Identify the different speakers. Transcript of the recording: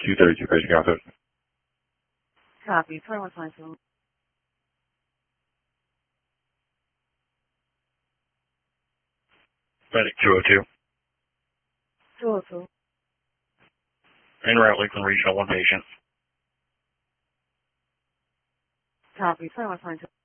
Speaker 1: 232 patient contact.
Speaker 2: Copy. 2122.
Speaker 1: Medic 202.
Speaker 2: 202.
Speaker 1: En route Lakeland Regional, one patient.
Speaker 2: Copy. 2122.